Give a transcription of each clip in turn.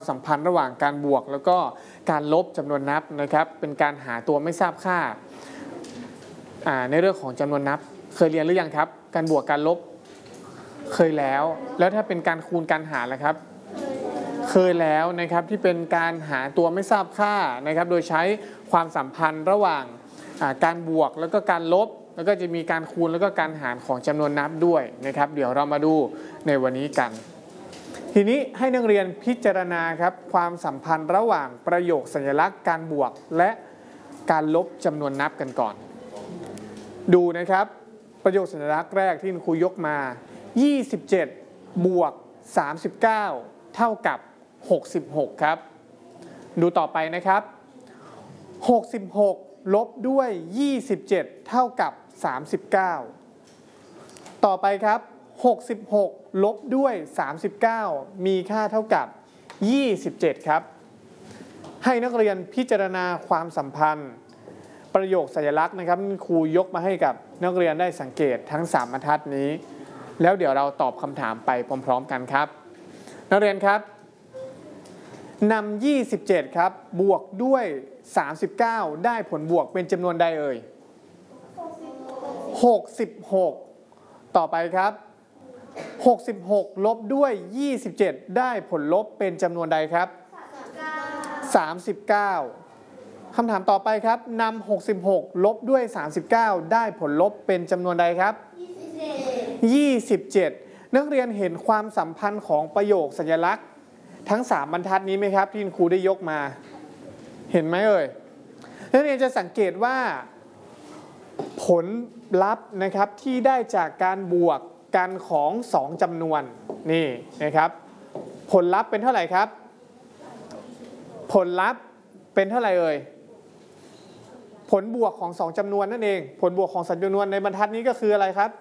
สัมพันธ์ระหว่างการบวกแล้วก็การลบจำนวนนับนะครับเป็นการหาตัวไม่ทราบค่าในเรื่องของจำนวนนับเคยเรียนหรือยังครับการบวกการลบเคยแล้วถ้าเป็นการคูณการหารล่ะครับเคยแล้วนะครับที่เป็นการหาตัวไม่ทราบค่านะครับโดยใช้ความสัมพันธ์ระหว่างการบวกแล้วก็การลบแล้วก็จะมีการคูณแล้วก็การหารของจำนวนนับด้วยนะครับเดี๋ยวเรามาดูในวันนี้กันทีนี้ให้นักเรียนพิจารณาครับความสัมพันธ์ระหว่างประโยคสัญลักษณ์การบวกและการลบจำนวนนับกันก่อนดูนะครับประโยคสัญลักษณ์แรกที่ครูยกมา27บวก39เท่ากับ66ครับดูต่อไปนะครับ66ลบด้วย27เท่ากับ39ต่อไปครับ66ลบด้วย39มีค่าเท่ากับ27ครับให้นักเรียนพิจารณาความสัมพันธ์ประโยคสัญลักษณ์นะครับครูยกมาให้กับนักเรียนได้สังเกตทั้ง3บรรทัดนี้แล้วเดี๋ยวเราตอบคำถามไปพร้อมๆกันครับนักเรียนครับนำ27ครับบวกด้วย39ได้ผลบวกเป็นจำนวนใดเอ่ย66ต่อไปครับ66ลบด้วย27ได้ผลลบเป็นจำนวนใดครับ39คำถามต่อไปครับนำ66ลบด้วย39ได้ผลลบเป็นจำนวนใดครับ27นักเรียนเห็นความสัมพันธ์ของประโยคสัญลักษณ์ทั้ง3บรรทัดนี้ไหมครับที่ครูได้ยกมาเห็นไหมเอ่ยนักเรียนจะสังเกตว่าผลลัพธ์นะครับที่ได้จากการบวกกันของ2จำนวนนี่นะครับผลลัพธ์เป็นเท่าไหร่ครับผลลัพธ์เป็นเท่าไหร่เอ่ยผลบวกของ2จำนวนนั่นเองผลบวกของ2จำนวนในบรรทัดนี้ก็คืออะไรครับ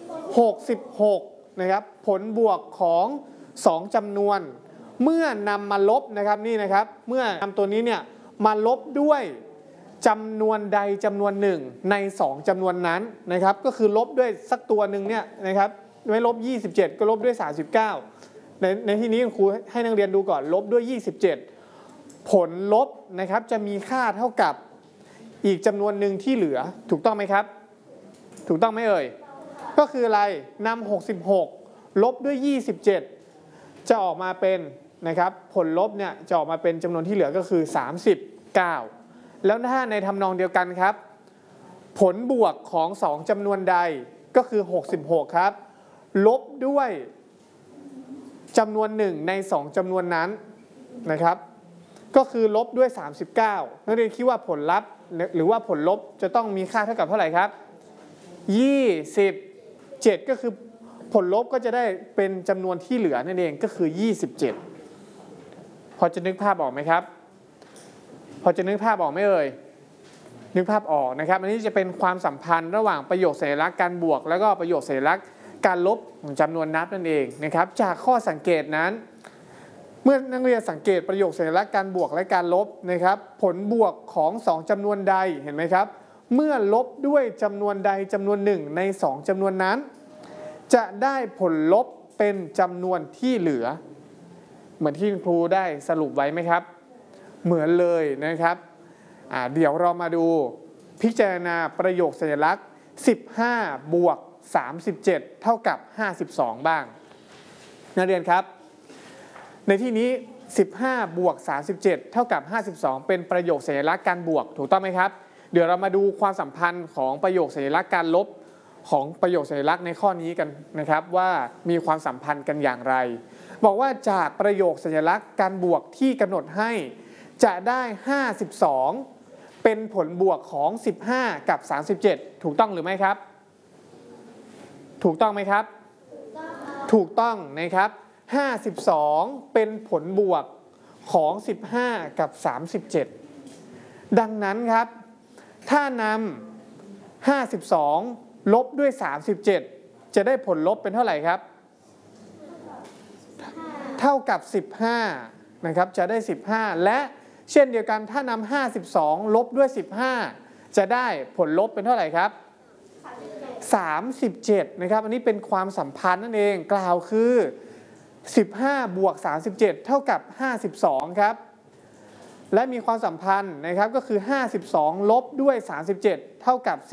66นะครับผลบวกของ2จำนวนเมื่อนำมาลบนะครับนี่นะครับเมื่อนำตัวนี้เนี่ยมาลบด้วยจำนวนใดจำนวนหนึ่งใน2จำนวนนั้นนะครับก็คือลบด้วยสักตัวหนึ่งเนี่ยนะครับไม่ลบ27ก็ลบด้วย39ในที่นี้ครูให้นักเรียนดูก่อนลบด้วย27ผลลบนะครับจะมีค่าเท่ากับอีกจำนวนหนึ่งที่เหลือถูกต้องไหมครับถูกต้องไหมเอ่ยก็คืออะไรนำ66ลบด้วย27จะออกมาเป็นนะครับผลลบเนี่ยจะออกมาเป็นจำนวนที่เหลือก็คือ39แล้วถ้าในทำนองเดียวกันครับผลบวกของ2จำนวนใดก็คือ66ครับลบด้วยจำนวน1ใน2จำนวนนั้นนะครับก็คือลบด้วย39นักเรียนคิดว่าผลลัพธ์หรือว่าผลลบจะต้องมีค่าเท่ากับเท่าไหร่ครับ27ก็คือผลลบก็จะได้เป็นจำนวนที่เหลือนั่นเองก็คือ27พอจะนึกภาพออกไหมครับพอจะนึกภาพออกไหมเอ่ยนึกภาพออกนะครับอันนี้จะเป็นความสัมพันธ์ระหว่างประโยคสัญลักษณ์การบวกแล้วก็ประโยคสัญลักษณ์การลบของจำนวนนับนั่นเองนะครับจากข้อสังเกตนั้นเมื่อนักเรียนสังเกตประโยคสัญลักษณ์การบวกและการลบนะครับผลบวกของ2จำนวนใดเห็นไหมครับเมื่อลบด้วยจำนวนใดจำนวน1ใน2จำนวนนั้นจะได้ผลลบเป็นจำนวนที่เหลือเหมือนที่ครูได้สรุปไว้ไหมครับเหมือนเลยนะครับเดี๋ยวเรามาดูพิจารณาประโยคสัญลักษณ์15บวก37เท่ากับ52บ้างนักเรียนครับในที่นี้15บวก37เท่ากับ52เป็นประโยคสัญลักษณ์การบวกถูกต้องไหมครับเดี๋ยวเรามาดูความสัมพันธ์ของประโยคสัญลักษณ์การลบของประโยคสัญลักษณ์ในข้อนี้กันนะครับว่ามีความสัมพันธ์กันอย่างไรบอกว่าจากประโยคสัญลักษณ์การบวกที่กำหนดให้จะได้52เป็นผลบวกของ15กับ37ถูกต้องหรือไม่ครับถูกต้องไหมครับถูกต้องนะครับ52เป็นผลบวกของ15กับ37ดังนั้นครับถ้านำ52ลบด้วย37จะได้ผลลบเป็นเท่าไหร่ครับเท่ากับ15นะครับจะได้15และเช่นเดียวกันถ้านำ52ลบด้วย15จะได้ผลลบเป็นเท่าไหร่ครับ37นะครับอันนี้เป็นความสัมพันธ์นั่นเองกล่าวคือ 15 บวก 37 เท่ากับ 52 ครับและมีความสัมพันธ์นะครับก็คือ 52 ลบด้วย 37 เท่ากับ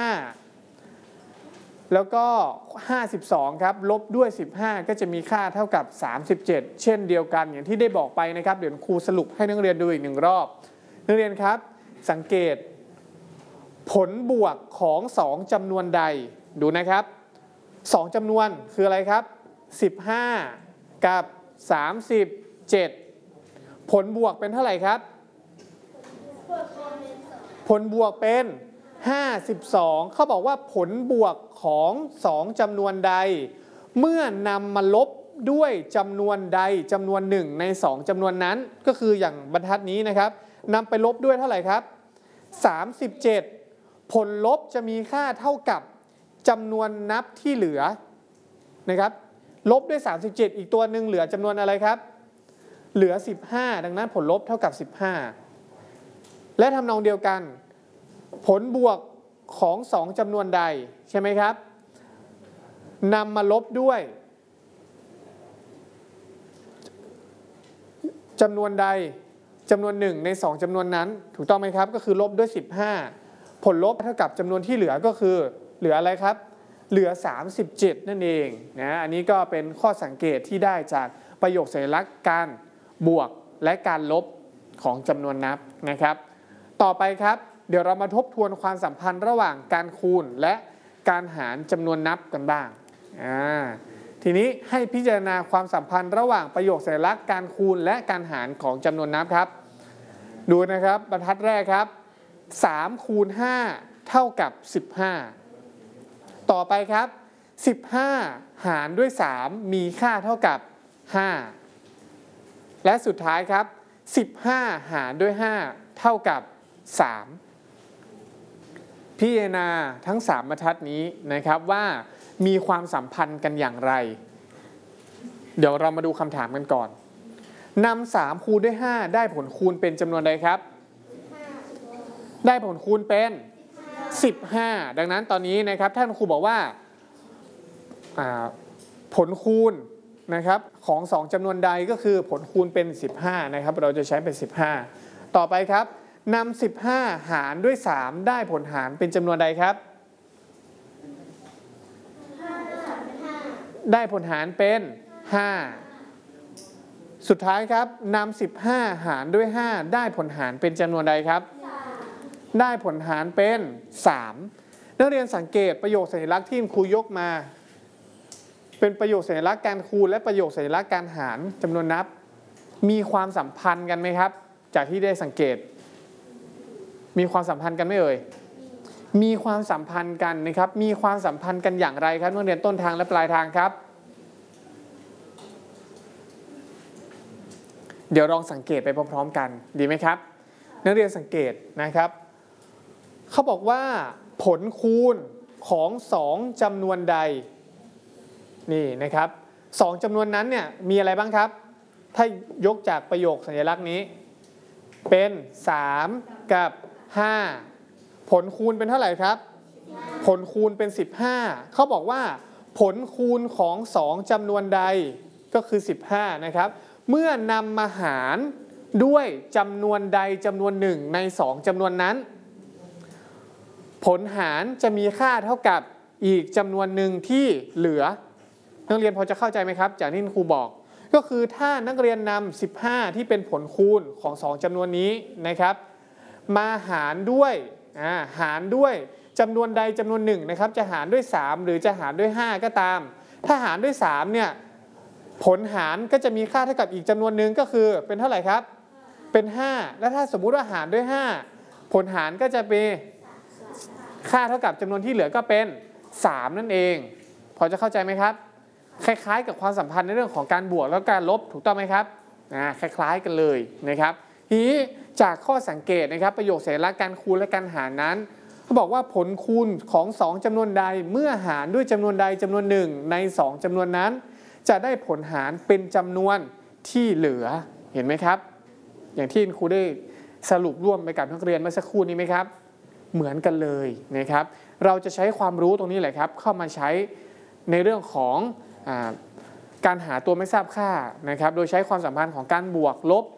15 แล้วก็ 52 ครับลบด้วย 15 ก็จะมีค่าเท่ากับ 37 เช่นเดียวกันอย่างที่ได้บอกไปนะครับเดี๋ยวครูสรุปให้นักเรียนดูอีกหนึ่งรอบนักเรียนครับสังเกตผลบวกของ2จำนวนใดดูนะครับ2จำนวนคืออะไรครับ15กับ37ผลบวกเป็นเท่าไหร่ครับผลบวกเป็น52เขาบอกว่าผลบวกของ2จำนวนใดเมื่อนำมาลบด้วยจำนวนใดจำนวน1ใน2จำนวนนั้นก็คืออย่างบรรทัดนี้นะครับนำไปลบด้วยเท่าไหร่ครับ37ผลลบจะมีค่าเท่ากับจำนวนนับที่เหลือนะครับลบด้วย37อีกตัวหนึ่งเหลือจำนวนอะไรครับเหลือ15ดังนั้นผลลบเท่ากับ15และทำนองเดียวกันผลบวกของ2จำนวนใดใช่ไหมครับนำมาลบด้วยจำนวนใดจำนวน1ใน2จำนวนนั้นถูกต้องไหมครับก็คือลบด้วย15ผลลบเท่ากับจำนวนที่เหลือก็คือเหลืออะไรครับเหลือ37นั่นเองนะอันนี้ก็เป็นข้อสังเกตที่ได้จากประโยคสัญลักษณ์การบวกและการลบของจำนวนนับนะครับต่อไปครับเดี๋ยวเรามาทบทวนความสัมพันธ์ระหว่างการคูณและการหารจำนวนนับกันบ้างทีนี้ให้พิจารณาความสัมพันธ์ระหว่างประโยคสัญลักษณ์การคูณและการหารของจำนวนนับครับดูนะครับบรรทัดแรกครับ3คูณ5เท่ากับ15ต่อไปครับ15หารด้วย3มีค่าเท่ากับ5และสุดท้ายครับ15หารด้วย5เท่ากับ3พิจารณาทั้ง3บรรทัดนี้นะครับว่ามีความสัมพันธ์กันอย่างไรเดี๋ยวเรามาดูคำถามกันก่อนนำ3คูณด้วย5ได้ผลคูณเป็นจำนวนใดครับได้ผลคูณเป็น15ดังนั้นตอนนี้นะครับท่านครูบอกว่าผลคูณนะครับของ2จำนวนใดก็คือผลคูณเป็น15นะครับเราจะใช้เป็น15ต่อไปครับนำ15หารด้วย3ได้ผลหารเป็นจำนวนใดครับได้ผลหารเป็น5สุดท้ายครับนำ15หารด้วย5ได้ผลหารเป็นจำนวนใดครับได้ผลหารเป็น3นักเรียนสังเกตประโยคสัญลักษณ์ที่ครูยกมาเป็นประโยคสัญลักษณ์การคูณและประโยคสัญลักษณ์การหารจำนวนนับมีความสัมพันธ์กันไหมครับจากที่ได้สังเกตมีความสัมพันธ์กันไหมเอ่ยมีความสัมพันธ์กันนะครับมีความสัมพันธ์กันอย่างไรครับนักเรียนต้นทางและปลายทางครับเดี๋ยวลองสังเกตไปพร้อมๆกันดีไหมครับนักเรียนสังเกตนะครับเขาบอกว่าผลคูณของ2จำนวนใดนี่นะครับ2จำนวนนั้นเนี่ยมีอะไรบ้างครับถ้ายกจากประโยคสัญลักษณ์นี้เป็น3กับ5ผลคูณเป็นเท่าไหร่ครับผลคูณเป็น15เขาบอกว่าผลคูณของ2จำนวนใดก็คือ15นะครับเมื่อนำมาหารด้วยจำนวนใดจำนวน1ใน2จำนวนนั้นผลหารจะมีค่าเท่ากับอีกจำนวนหนึ่งที่เหลือนักเรียนพอจะเข้าใจไหมครับจากที่ครูบอกก็คือถ้านักเรียนนำ15ที่เป็นผลคูณของ2จำนวนนี้นะครับมาหารด้วยจำนวนใดจำนวนหนึ่งนะครับจะหารด้วย3หรือจะหารด้วย5ก็ตามถ้าหารด้วย3เนี่ยผลหารก็จะมีค่าเท่ากับอีกจำนวนหนึ่งก็คือเป็นเท่าไหร่ครับเป็น5และถ้าสมมุติว่าหารด้วย5ผลหารก็จะเป็นค่าเท่ากับจำนวนที่เหลือก็เป็น3นั่นเองพอจะเข้าใจไหมครับคล้ายๆกับความสัมพันธ์ในเรื่องของการบวกแล้วการลบถูกต้องไหมครับคล้ายๆกันเลยนะครับทีนี้จากข้อสังเกตนะครับประโยคสัญลักษณ์การคูณและการหารนั้นเขาบอกว่าผลคูณของ2จำนวนใดเมื่อหารด้วยจำนวนใดจำนวน1ใน2จำนวนนั้นจะได้ผลหารเป็นจำนวนที่เหลือเห็นไหมครับอย่างที่ครูได้สรุปร่วมไปกับนักเรียนเมื่อสักครู่นี้ไหมครับเหมือนกันเลยนะครับเราจะใช้ความรู้ตรงนี้แหละครับเข้ามาใช้ในเรื่องของการหาตัวไม่ทราบค่านะครับโดยใช้ความสัมพันธ์ของการบวกลบ